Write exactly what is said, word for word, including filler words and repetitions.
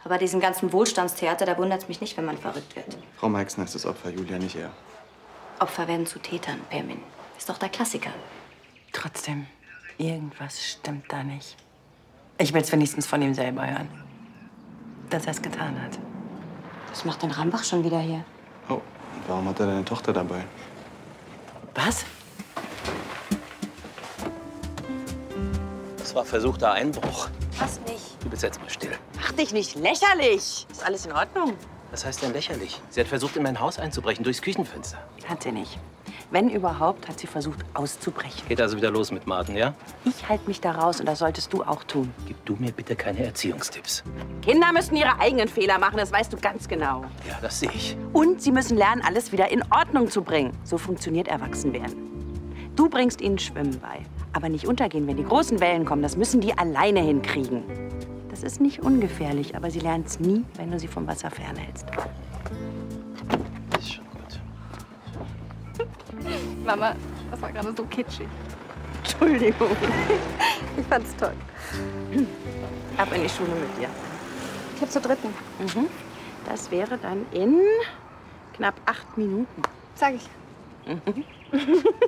Aber diesen ganzen Wohlstandstheater, da wundert es mich nicht, wenn man verrückt wird. Frau Meixner ist das Opfer, Julia, nicht er. Opfer werden zu Tätern, Permin. Ist doch der Klassiker. Trotzdem, irgendwas stimmt da nicht. Ich will es wenigstens von ihm selber hören, dass er es getan hat. Was macht denn Rambach schon wieder hier? Oh, und warum hat er deine Tochter dabei? Was? Das war versuchter Einbruch. Was nicht? Du bist jetzt mal still. Mach dich nicht lächerlich. Ist alles in Ordnung? Was heißt denn lächerlich? Sie hat versucht, in mein Haus einzubrechen, durchs Küchenfenster. Hat sie nicht. Wenn überhaupt, hat sie versucht, auszubrechen. Geht also wieder los mit Martin, ja? Ich halte mich da raus und das solltest du auch tun. Gib du mir bitte keine Erziehungstipps. Kinder müssen ihre eigenen Fehler machen, das weißt du ganz genau. Ja, das sehe ich. Und sie müssen lernen, alles wieder in Ordnung zu bringen. So funktioniert Erwachsenwerden. Du bringst ihnen Schwimmen bei. Aber nicht untergehen, wenn die großen Wellen kommen. Das müssen die alleine hinkriegen. Das ist nicht ungefährlich, aber sie lernen es nie, wenn du sie vom Wasser fernhältst. Das ist schon gut. Mama, das war gerade so kitschig. Entschuldigung. Ich fand's toll. Ab in die Schule mit dir. Ich hab zur dritten. Mhm. Das wäre dann in knapp acht Minuten. Sag ich. Mhm.